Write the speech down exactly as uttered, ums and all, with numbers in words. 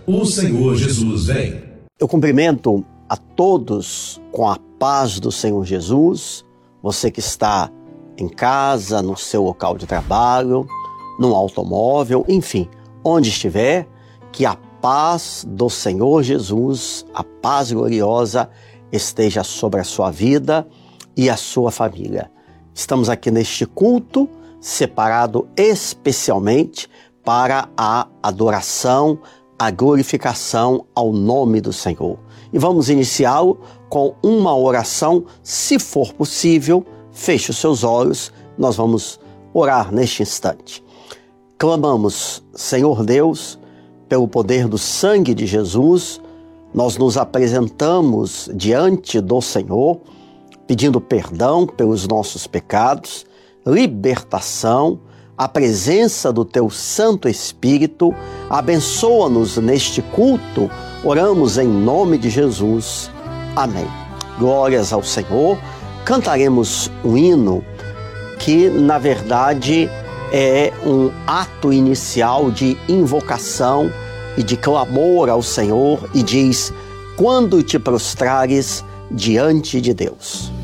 O Senhor Jesus vem. Eu cumprimento a todos com a paz do Senhor Jesus, você que está em casa, no seu local de trabalho, no automóvel, enfim, onde estiver, que a paz do Senhor Jesus, a paz gloriosa, esteja sobre a sua vida e a sua família. Estamos aqui neste culto, separado especialmente para a adoração, a glorificação ao nome do Senhor. E vamos iniciá-lo com uma oração, se for possível, feche os seus olhos, nós vamos orar neste instante. Clamamos, Senhor Deus, pelo poder do sangue de Jesus, nós nos apresentamos diante do Senhor, pedindo perdão pelos nossos pecados, libertação, a presença do Teu Santo Espírito. Abençoa-nos neste culto, oramos em nome de Jesus. Amém. Glórias ao Senhor. Cantaremos um hino que, na verdade, é um ato inicial de invocação e de clamor ao Senhor, e diz: quando te prostrares diante de Deus.